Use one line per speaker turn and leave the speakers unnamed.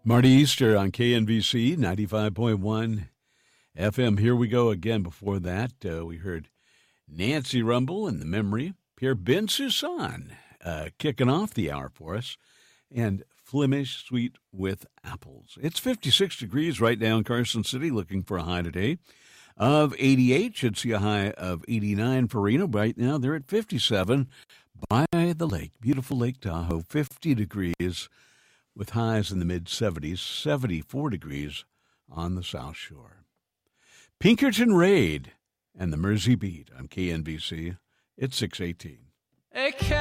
Marty Easter on KNVC 95.1 FM. Here we go again. Before that, we heard Nancy Rumble and the Memory. Pierre Bensoussan kicking off the hour for us. And Flemish Sweet with Apples. It's 56 degrees right now in Carson City, looking for a high today of 88. Should see a high of 89 for Reno. Right now, they're at 57 by the lake. Beautiful Lake Tahoe, 50 degrees with highs in the mid-70s, 74 degrees on the South Shore. Pinkerton Raid and the Mersey Beat on KNVC. It's 6:18.